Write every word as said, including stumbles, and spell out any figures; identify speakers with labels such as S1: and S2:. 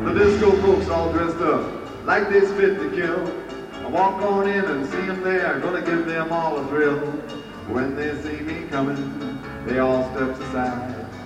S1: The disco folks all dressed up like they spit to kill. I walk on in and see them there, gonna give them all a thrill. When they see me coming, they all steps aside.